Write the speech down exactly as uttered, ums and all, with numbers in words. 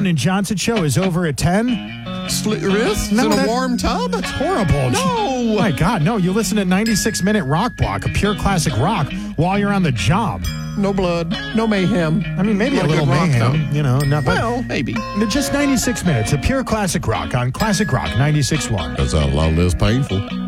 Colin and Johnson show is over at ten? Sli- wrists No, in a that- warm tub? That's horrible. No. My God, no. You listen to ninety-six minute rock block, a pure classic rock, while you're on the job. No blood, no mayhem. I mean, maybe Not a little good rock, mayhem, though. you know. Not, but Well, maybe. just ninety-six minutes, a pure classic rock on Classic Rock ninety-six point one. That's how long this painful.